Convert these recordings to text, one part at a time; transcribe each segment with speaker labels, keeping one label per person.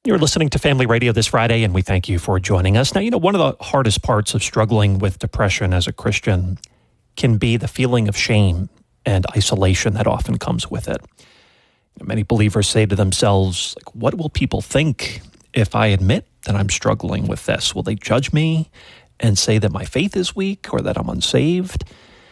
Speaker 1: You're listening to Family Radio this Friday, and we thank you for joining us. Now, one of the hardest parts of struggling with depression as a Christian can be the feeling of shame and isolation that often comes with it. Many believers say to themselves, what will people think if I admit that I'm struggling with this? Will they judge me and say that my faith is weak or that I'm unsaved?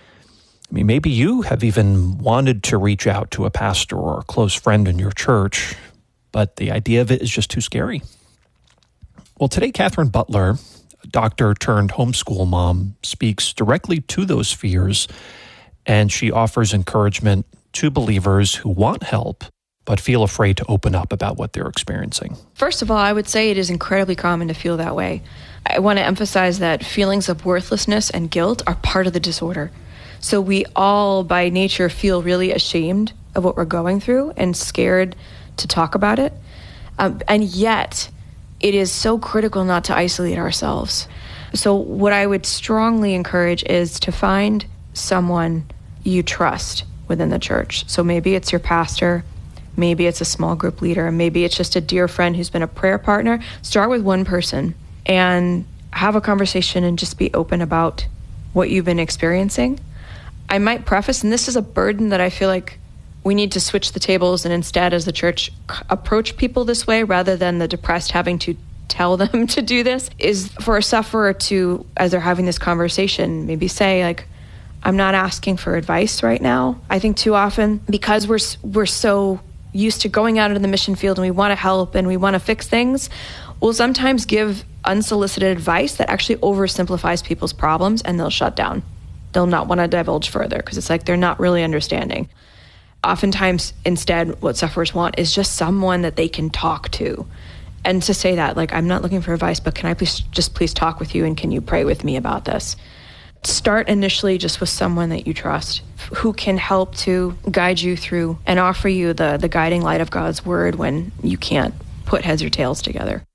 Speaker 1: Maybe you have even wanted to reach out to a pastor or a close friend in your church, but the idea of it is just too scary. Well, today, Catherine Butler, a doctor turned homeschool mom, speaks directly to those fears, and she offers encouragement to believers who want help but feel afraid to open up about what they're experiencing.
Speaker 2: First of all, I would say it is incredibly common to feel that way. I want to emphasize that feelings of worthlessness and guilt are part of the disorder. So we all, by nature, feel really ashamed of what we're going through and scared to talk about it. And yet, it is so critical not to isolate ourselves. So what I would strongly encourage is to find someone you trust within the church. So maybe it's your pastor, maybe it's a small group leader, maybe it's just a dear friend who's been a prayer partner. Start with one person and have a conversation and just be open about what you've been experiencing. I might preface, and this is a burden that I feel like we need to switch the tables and instead as the church approach people this way rather than the depressed having to tell them to do this, is for a sufferer to, as they're having this conversation, maybe say I'm not asking for advice right now. I think too often, because we're so used to going out into the mission field and we want to help and we want to fix things, we'll sometimes give unsolicited advice that actually oversimplifies people's problems and they'll shut down. They'll not want to divulge further because it's like they're not really understanding. Oftentimes, instead, what sufferers want is just someone that they can talk to. And to say that, I'm not looking for advice, but can I please talk with you and can you pray with me about this? Start initially just with someone that you trust, who can help to guide you through and offer you the guiding light of God's word when you can't put heads or tails together.